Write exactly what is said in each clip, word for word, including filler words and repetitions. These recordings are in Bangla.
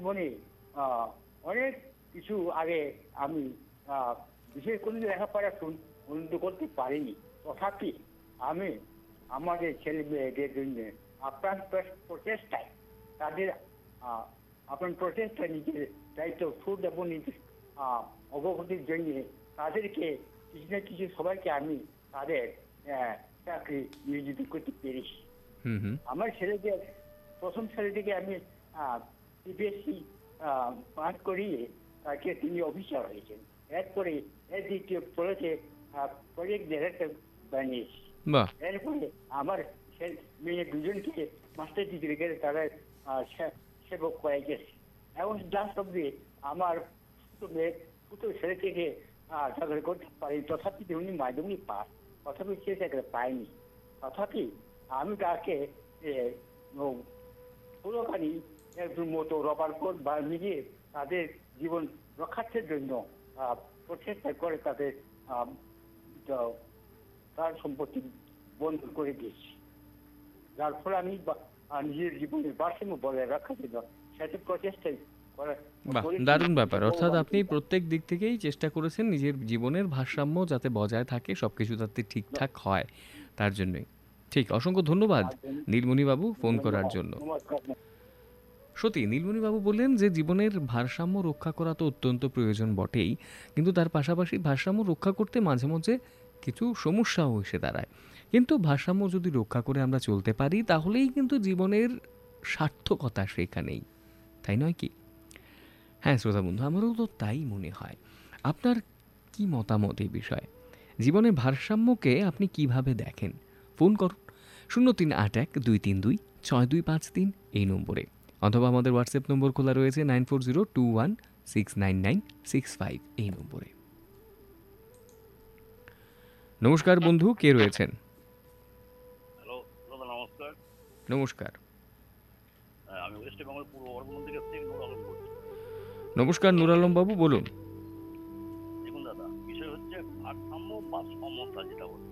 জীবনে আহ, অনেক কিছু আগে আমি আহ, বিশেষ করে লেখাপড়া শুন- উন্নত করতে পারিনি, তথাপি আমি আমাদের ছেলে মেয়েদের জন্য আপ্রাণ প্র- প্রচেষ্টায় তাদের আহ, আপনার প্রচেষ্টা নিজের দায়িত্ব সুদ এবং নিজের আহ, অগ্রগতির জন্য তাদেরকে কিছু না কিছু সবাইকে আমি তাদের আহ, চাকরি নিয়োজিত করতে পেরেছি। হুম হুম আমার ছেলেকে প্রথম ছেলে থেকে আমি সিবিএসসি পাস করিয়ে তাকে তিনি অফিসার হয়েছেন। এরপরে এর দ্বিতীয় পড়েছে প্রজেক্ট ডিরেক্টর বানিয়েছি। বাহ এরপরে আমার ছেলে মেয়ে দুজনকে মাস্টার ডিগ্রি করে তারা আহ, সে- সেবক করে গেছে। এবং লাস্ট অব্দি আমার ছোট মেয়ে ছোট ছেলে থেকে আহ, চাকরি করতে পারি, তথাপি উনি মাধ্যমিক পাস, তথাপি সে চাকরি পায়নি। তথাপি আমি তাকে পুরোখানি একজন মতো রবার কোট বা নিজে তাদের জীবন রক্ষার্থের জন্য আহ, প্রচেষ্টা করে তাদের আহ, তা- তার সম্পত্তি বন্ধ করে দিয়েছি, যার ফলে আমি বা- আহ, নিজের জীবনের ভারসাম্য বজায় রাখার জন্য সেটা প্রচেষ্টাই করা বাহ করেছি। দারুণ ব্যাপার, অর্থাৎ আপনি ভগবানকে প্রত্যেক দিক থেকেই চেষ্টা করেছেন নিজের জীবনের ভারসাম্য যাতে বজায় থাকে, সব কিছু যাতে ঠিকঠাক হয় তার জন্যই। ঠিক, অসংখ্য ধন্যবাদ নীলমণিবাবু ফোন করার জন্য। নমস্কার। সত্যি নীলমণিবাবু বললেন যে জীবনের ভারসাম্য রক্ষা করা তো অত্যন্ত প্রয়োজন বটেই, কিন্তু তার পাশাপাশি ভারসাম্য রক্ষা করতে মাঝে মাঝে কিছু সমস্যাও এসে দাঁড়ায়। কিন্তু ভারসাম্য যদি রক্ষা করে আমরা চলতে পারি তাহলেই কিন্তু জীবনের সার্থকতা সেখানেই, তাই নয় কি? হ্যাঁ শ্রোতা বন্ধু, আমারও তো তাই মনে হয়। আপনার কি মতামত এই বিষয়ে? জীবনের ভারসাম্যকে আপনি কিভাবে দেখেন? ফোন করুন শূন্য তিন আট এক দুই তিন দুই ছয় দুই পাঁচ তিন এই নম্বরে, অথবা আমাদের হোয়াটসঅ্যাপ নম্বর খোলা রয়েছে nine four zero two one six nine nine six five এই নম্বরে। নমস্কার বন্ধু, কে রয়েছেন? হ্যালো দাদা, নমস্কার। নমস্কার। হ্যাঁ, আমি ওয়েস্ট বেঙ্গল পূর্ব বর্ধমান থেকে থেকে নূর আলম বলছি। নমস্কার নূর আলম বাবু, বলুন। দেখুন দাদা, বিষয় হচ্ছে ভারসাম্য বা সমতা, যেটা বলে,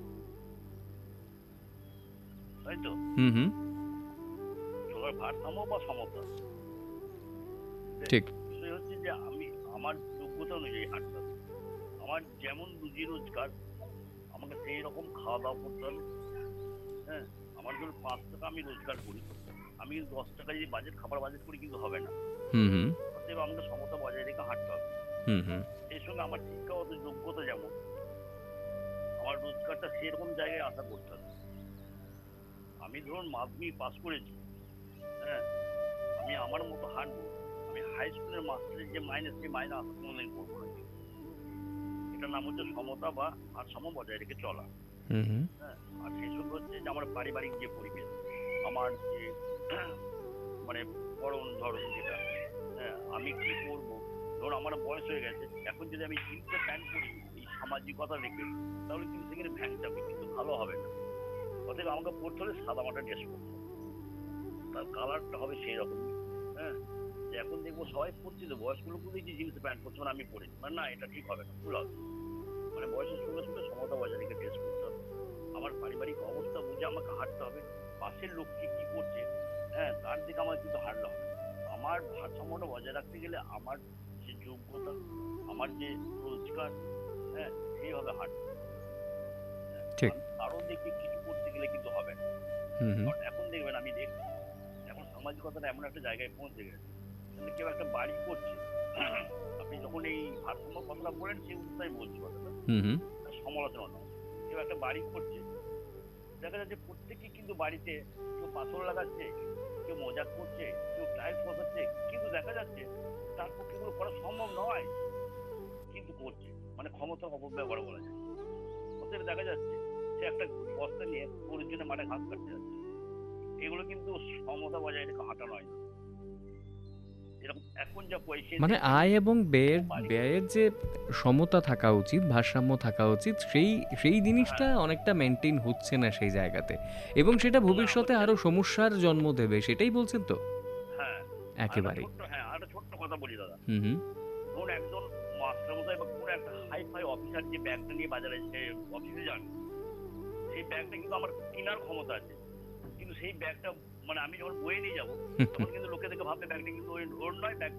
তাই তো? হুম হুম সবার ভারসাম্য বা সমতা। ঠিক। বিষয় হচ্ছে যে আমি আমার যোগ্যতা অনুযায়ী হাঁটতে হবে। আমার যেমন রুজি রোজগার, আমাকে সেই রকম খাওয়া দাওয়া করতে হবে। হ্যাঁ, আমার ধরুন পাঁচ টাকা আমি রোজগার করি, আমি কিন্তু দশ টাকা যদি বাজেট খাবার বাজেট করি কিন্তু হবে না। হুম হুম অতএব আমাকে সমতা বজায় রেখে হাঁটতে হবে। হুম হুম সেই সঙ্গে আমার শিক্ষাগত যোগ্যতা যেমন, আমার রোজগারটা সেরকম জায়গায় আশা করতে হবে। আমি ধরুন মাধ্যমিক পাস করেছি, হ্যাঁ, আমি আমার মতো হাঁটবো, আমি হাই স্কুলের মাস্টারের যে মাইনে, সেই মাইনে আশা কোনোদিন করবো না। এটার নাম হচ্ছে সমতা বা ভারসাম্য বজায় রেখে চলা। হুম হুম হ্যাঁ, আর সেই সঙ্গে হচ্ছে যে আমার পারিবারিক যে পরিবেশ, আমার যে মানে পরন ধরন যেটা, হ্যাঁ, আমি কি করবো, ধরুন আমার বয়স হয়ে গেছে, এখন যদি আমি জিন্সের প্যান্ট পরি এই সামাজিকতা রেখে, তাহলে কিন্তু সেখানে ভ্যাং যাবে, কিন্তু ভালো হবে না। অতএব আমাকে পড়তে হলে সাদা মাটা ড্রেস করতে হবে, তার কালারটা হবে সেই রকম। হ্যাঁ, যে এখন দেখবো সবাই পড়ছে, তো বয়স্ক লোকগুলো দেখছি জিন্স প্যান্ট পরছে, মানে আমি পড়ি, মানে না, এটা ঠিক হবে না, ভুল হবে। মানে বয়সের সঙ্গে সঙ্গে সমতা বজায় রেখে ড্রেস করতে হবে। আমার পারিবারিক অবস্থা বুঝে আমাকে হাঁটতে হবে। পাশের লোককে কি করছে, হ্যাঁ, তার দিকে আমার কিন্তু হাঁটতে হবে। আমার ভারসাম্যটা বজায় রাখতে গেলে আমার যে যোগ্যতা, আমার যে রোজগার, হ্যাঁ, সেইভাবে হাঁটতে হবে। হ্যাঁ, ঠিক। আমি কারো দেখে কিছু করতে গেলে কিন্তু হবে না। হুম হুম কারণ এখন দেখবেন, আমি দেখছি এখন সামাজিকতাটা এমন একটা জায়গায় পৌঁছে গেছে, কিন্তু কেউ একটা বাড়ি করছে, আপনি যখন এই ভারসাম্য কথাটা বলেন সেই অনুযায়ী বলছি কথাটা, হুম হুম সমালোচনা নয়। কেউ একটা বাড়ি করছে, দেখা যাচ্ছে প্রত্যেকে কিন্তু বাড়িতে কেউ পাথর লাগাচ্ছে, কেউ মজাক করছে, কেউ টাইলস বসাচ্ছে, কিন্তু দেখা যাচ্ছে তার পক্ষে এগুলো করা সম্ভব নয়, কিন্তু করছে, মানে ক্ষমতার অপব্যবহার বলা যায়। অতএব দেখা যাচ্ছে সে একটা বস্তা নিয়ে ওর জন্য মাঠে ঘাস কাটতে যাচ্ছে। এগুলো কিন্তু সমতা বজায় রেখে হাঁটা নয়। এরকম এখন যা পয়সা, মানে আয় এবং ব্যয়ের ব্যয়ের যে সমতা থাকা উচিত, ভারসাম্য থাকা উচিত, সেই সেই জিনিসটা অনেকটা মেনটেন হচ্ছে না সেই জায়গাতে, এবং সেটা ভবিষ্যতে আরো সমস্যার জন্ম দেবে, সেটাই বলছেন তো? হ্যাঁ, একেবারে। হ্যাঁ, আর একটা ছোট্ট কথা বলি দাদা। হুম হুম ধরুন একজন মাস্টারমশাই বা কোনো একটা হাই ফাই অফিসার যে ব্যাগটা নিয়ে বাজারে সে অফিসে যান, সেই ব্যাগটা কিন্তু আমার কেনার ক্ষমতা আছে, কিন্তু সেই ব্যাগটা মানে আমি যখন বয়ে নিয়ে যাবো, তখন কিন্তু লোকে দেখে ভাববে ব্যাগটা কিন্তু ওর নয়, ব্যাগ